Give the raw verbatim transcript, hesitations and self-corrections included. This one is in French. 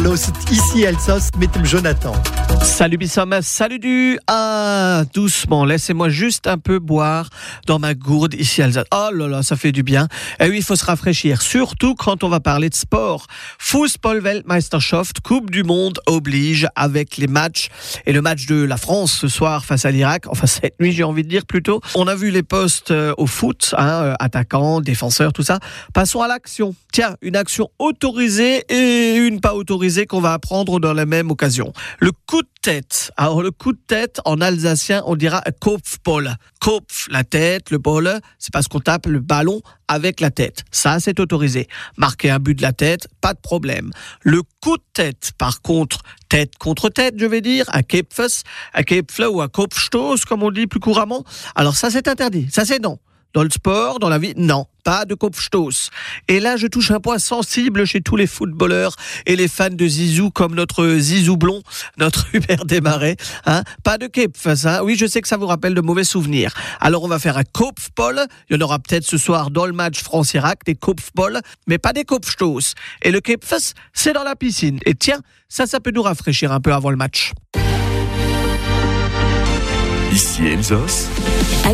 Los ici Elsos mit dem Jonathan. Salut Bissom, salut du ah doucement, laissez-moi juste un peu boire dans ma gourde ici Alsace. Oh là là, ça fait du bien. Et oui, il faut se rafraîchir, surtout quand on va parler de sport. Fußball-Weltmeisterschaft, Coupe du Monde oblige avec les matchs et le match de la France ce soir face à l'Irak, enfin cette nuit j'ai envie de dire plutôt. On a vu les postes euh, au foot, hein, euh, attaquants, défenseurs, tout ça. Passons à l'action. Tiens, une action autorisée et une pas autorisée qu'on va apprendre dans la même occasion. Le coup de tête. Alors le coup de tête en alsacien, on dira Kopfball. Kopf, la tête, le ball, c'est parce qu'on tape le ballon avec la tête. Ça, c'est autorisé. Marquer un but de la tête, pas de problème. Le coup de tête, par contre, tête contre tête, je vais dire, un Kepfes, un Kepfle ou un Kopfstoß, comme on dit plus couramment. Alors ça, c'est interdit. Ça, c'est non. Dans le sport, dans la vie, non, pas de Kopfstoß. Et là, je touche un point sensible chez tous les footballeurs et les fans de Zizou, comme notre Zizou blond, notre Hubert Desmarais. Hein, pas de Kepfes, hein. Oui, je sais que ça vous rappelle de mauvais souvenirs. Alors, on va faire un Kopfball. Il y en aura peut-être ce soir dans le match France-Irak, des Kopfball, mais pas des Kopfstoß. Et le Kepfes, c'est dans la piscine. Et tiens, ça, ça peut nous rafraîchir un peu avant le match. Ici Elsos.